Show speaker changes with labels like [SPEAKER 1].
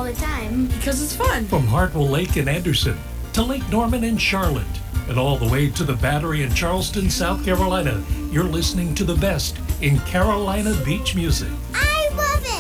[SPEAKER 1] all the time.
[SPEAKER 2] Because it's fun.
[SPEAKER 3] From Hartwell Lake in Anderson to Lake Norman in Charlotte and all the way to the Battery in Charleston, South Carolina, you're listening to the best in Carolina beach music.
[SPEAKER 1] I love